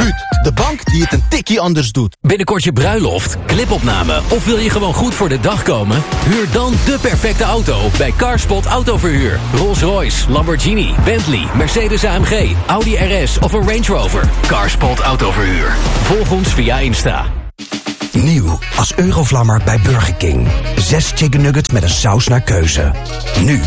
Buut, de bank die het een tikkie anders doet. Binnenkort je bruiloft, clipopname of wil je gewoon goed voor de dag komen? Huur dan de perfecte auto bij Carspot Autoverhuur. Rolls-Royce, Lamborghini, Bentley, Mercedes-AMG, Audi RS of een Range Rover. Carspot Autoverhuur. Volg ons via Insta. Nieuw als Eurovlammer bij Burger King. 6 chicken nuggets met een saus naar keuze. Nu